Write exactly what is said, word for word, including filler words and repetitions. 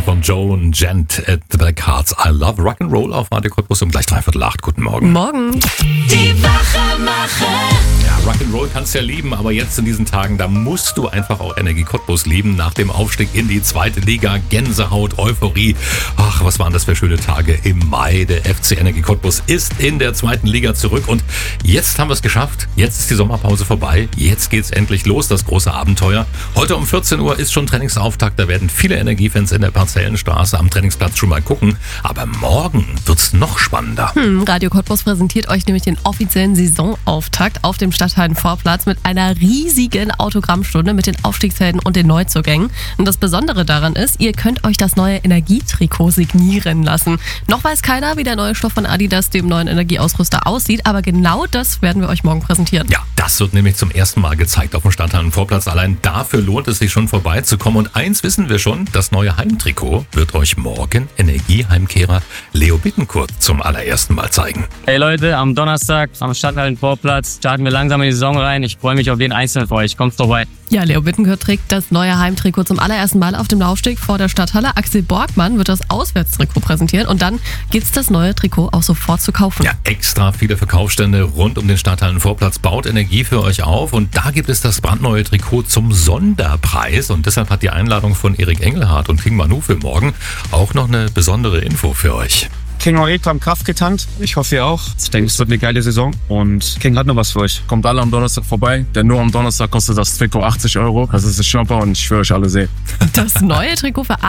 von Joan Jett at the Black Hearts. I love Rock'n'Roll auf Radio Cottbus um gleich dreiviertel acht. Guten Morgen. Morgen. Die Wachemacher. Ja, Rock'n'Roll kannst du ja lieben, aber jetzt in diesen Tagen, da musst du einfach auch Energie Cottbus lieben. Nach dem Aufstieg in die zweite Liga, Gänsehaut, Euphorie. Ach, was waren das für schöne Tage im Mai. Der F C Energie Cottbus ist in der zweiten Liga zurück und jetzt haben wir es geschafft. Jetzt ist die Sommerpause vorbei. Jetzt geht's endlich los, das große Abenteuer. Heute um vierzehn Uhr ist schon Trainingsauftakt. Da werden viele Energiefans in der Parzellenstraße am Trainingsplatz schon mal gucken. Aber morgen wird's noch spannender. Hm, Radio Cottbus präsentiert euch nämlich den offiziellen Saisonauftakt auf dem Stadthallenvorplatz mit einer riesigen Autogrammstunde mit den Aufstiegshelden und den Neuzugängen. Und das Besondere daran ist, ihr könnt euch das neue Energietrikot signieren lassen. Noch weiß keiner, wie der neue Stoff von Adidas, dem neuen Energieausrüster, aussieht, aber genau das werden wir euch morgen präsentieren. Ja, das wird nämlich zum ersten Mal gezeigt auf dem Stadthallenvorplatz. Allein dafür lohnt es sich schon vorbeizukommen. Und eins wissen wir schon, das neue Heimtrikot wird euch morgen Energieheimkehrer Leo Bittencourt zum allerersten Mal zeigen. Hey Leute, am Donnerstag am Stadthallenvorplatz starten wir langsam in die Saison rein. Ich freue mich auf jeden Einzelnen von euch. Kommt vorbei. Ja, Leo Bittencourt trägt das neue Heimtrikot zum allerersten Mal auf dem Laufsteg vor der Stadthalle. Axel Borgmann wird das Auswärtstrikot präsentieren und dann gibt's das neue Trikot auch sofort zu kaufen. Ja, extra viele Verkaufsstände rund um den Stadthallenvorplatz baut Energie für euch auf und da gibt es das brandneue Trikot zum Sonderpreis und deshalb hat die Einladung von Erik Engelhardt und King Manu für morgen auch noch eine besondere Info für euch. King hat extra am Kraft getankt. Ich hoffe, ihr auch. Ich denke, es wird eine geile Saison und King hat noch was für euch. Kommt alle am Donnerstag vorbei, denn nur am Donnerstag kostet das Trikot achtzig Euro. Das ist ein Schnapper und ich will euch alle sehen. Das neue Trikot für